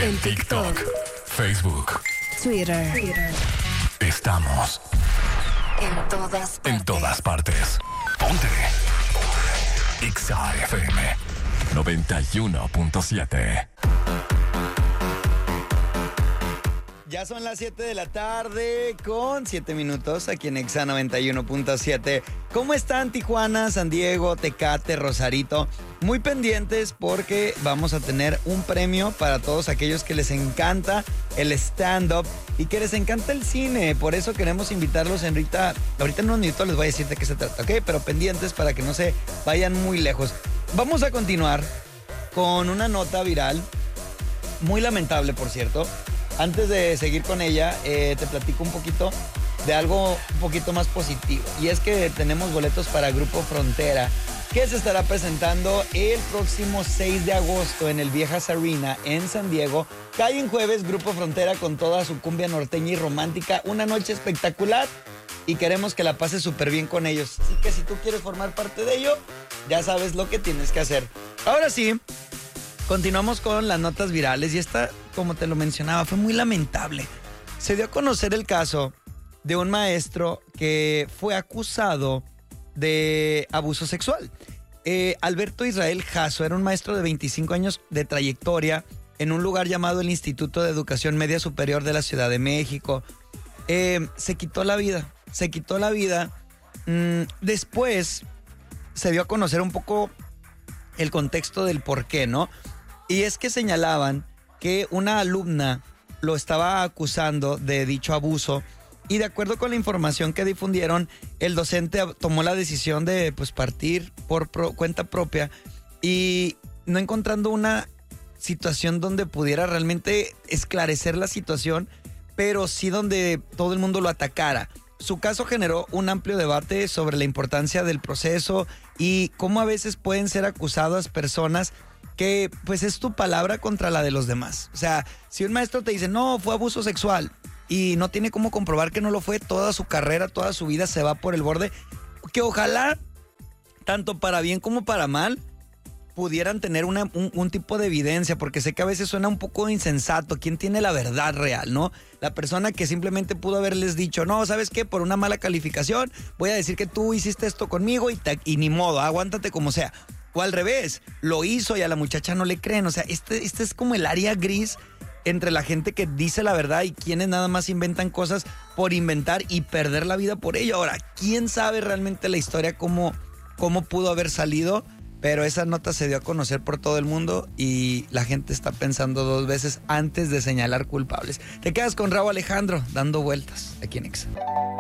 En TikTok, Facebook, Twitter. Estamos En todas partes. Ponte. Exa FM 91.7. Ya son las 7 de la tarde con 7 minutos aquí en Exa 91.7. ¿Cómo están Tijuana, San Diego, Tecate, Rosarito? Muy pendientes porque vamos a tener un premio para todos aquellos que les encanta el stand-up y que les encanta el cine. Por eso queremos invitarlos ahorita en unos minutos les voy a decir de qué se trata, ¿ok? Pero pendientes para que no se vayan muy lejos. Vamos a continuar con una nota viral, muy lamentable por cierto. Antes de seguir con ella, te platico un poquito de algo un poquito más positivo. Y es que tenemos boletos para Grupo Frontera, que se estará presentando el próximo 6 de agosto en el Viejas Arena en San Diego. Cae en jueves Grupo Frontera con toda su cumbia norteña y romántica. Una noche espectacular y queremos que la pases súper bien con ellos. Así que si tú quieres formar parte de ello, ya sabes lo que tienes que hacer. Ahora sí, continuamos con las notas virales y esta, como te lo mencionaba, fue muy lamentable. Se dio a conocer el caso de un maestro que fue acusado de abuso sexual. Alberto Israel Jasso era un maestro de 25 años de trayectoria en un lugar llamado el Instituto de Educación Media Superior de la Ciudad de México. Se quitó la vida. Después se dio a conocer un poco el contexto del por qué, ¿no? Y es que señalaban que una alumna lo estaba acusando de dicho abuso y de acuerdo con la información que difundieron, el docente tomó la decisión de partir por cuenta propia y no encontrando una situación donde pudiera realmente esclarecer la situación, pero sí donde todo el mundo lo atacara. Su caso generó un amplio debate sobre la importancia del proceso y cómo a veces pueden ser acusadas personas que pues es tu palabra contra la de los demás. O sea, si un maestro te dice, no, fue abuso sexual y no tiene cómo comprobar que no lo fue, toda su carrera, toda su vida se va por el borde, que ojalá, tanto para bien como para mal, pudieran tener un tipo de evidencia, porque sé que a veces suena un poco insensato. ¿Quién tiene la verdad real, no? La persona que simplemente pudo haberles dicho, no, ¿sabes qué? Por una mala calificación voy a decir que tú hiciste esto conmigo y ni modo, aguántate como sea. O al revés, lo hizo y a la muchacha no le creen. O sea, este es como el área gris entre la gente que dice la verdad y quienes nada más inventan cosas por inventar y perder la vida por ello. Ahora, ¿quién sabe realmente la historia cómo pudo haber salido? Pero esa nota se dio a conocer por todo el mundo y la gente está pensando dos veces antes de señalar culpables. Te quedas con Rauw Alejandro dando vueltas aquí en Exa.